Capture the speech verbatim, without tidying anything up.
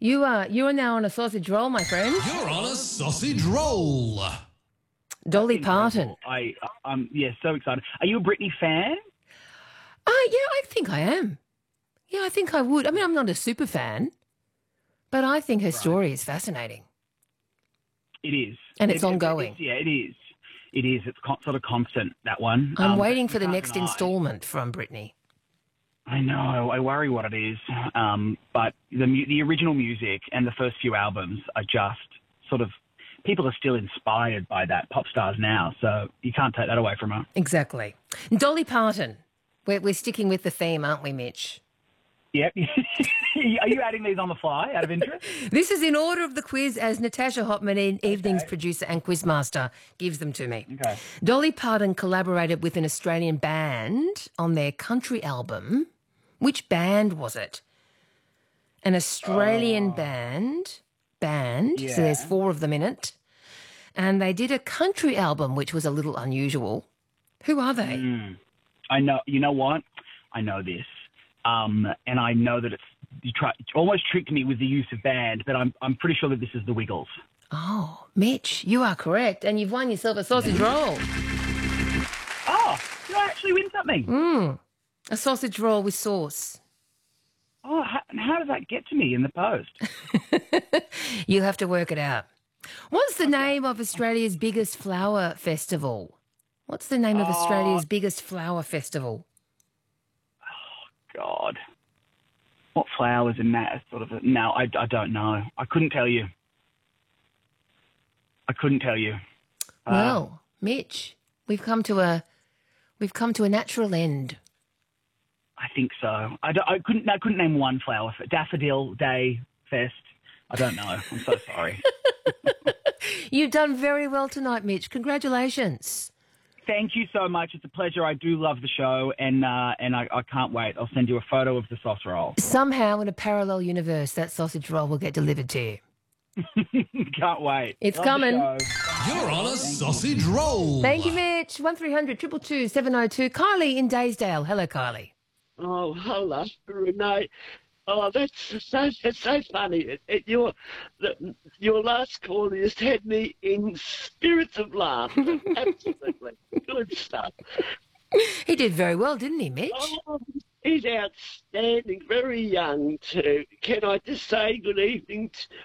You are you are now on a sausage roll, my friend. You're on a sausage roll. Dolly Incredible. Parton. I, I'm, yeah, so excited. Are you a Britney fan? Oh, yeah, I think I am. Yeah, I think I would. I mean, I'm not a super fan, but I think her story is fascinating. It is. And it's It- it- ongoing. it's- yeah, it is. It is. It's con- sort of constant, that one. I'm Um, waiting but for the you can't next deny- instalment from Britney. I know. I worry what it is. Um, but the mu- the original music and the first few albums are just sort of, people are still inspired by that, pop stars now. So you can't take that away from her. Exactly. Dolly Parton. We're, we're sticking with the theme, aren't we, Mitch? Yep. Are you adding these on the fly out of interest? This is in order of the quiz as Natasha Hotman, e- evening's producer and quizmaster, gives them to me. Okay. Dolly Parton collaborated with an Australian band on their country album. Which band was it? An Australian band. Band. So there's Yeah. four of them in it. And they did a country album, which was a little unusual. Who are they? Mm. I know. You know what? I know this. Um, and I know that it's, you try, you almost tricked me with the use of band, but I'm, I'm pretty sure that this is the Wiggles. Oh, Mitch, you are correct. And you've won yourself a sausage roll. Oh, did I actually win something? Mm. A sausage roll with sauce. Oh, how, and how does that get to me in the post? You'll have to work it out. What's the name of Australia's biggest flower festival? What's the name of Australia's biggest flower festival? God. What flowers in that sort of... A, no, I, I don't know. I couldn't tell you. I couldn't tell you. Uh, Well, Mitch, we've come to a we've come to a natural end. I think so. I, don't- I couldn't I couldn't name one flower. F- Daffodil Day Fest. I don't know. I'm so sorry. You've done very well tonight, Mitch. Congratulations. Thank you so much. It's a pleasure. I do love the show, and uh, and I, I can't wait. I'll send you a photo of the sauce roll. Somehow, in a parallel universe, that sausage roll will get delivered to you. Can't wait. It's Love the coming. show. You're on a sausage roll. Thank you, Mitch. One three hundred two two two seven oh two. Kylie in Daysdale. Hello, Kylie. Oh, hello, Renee. Oh, that's so that's so funny. It, it, your the, your last call has had me in spirits of laughter. Absolutely good stuff. He did very well, didn't he, Mitch? Oh, he's outstanding. Very young too. Can I just say good evening? To,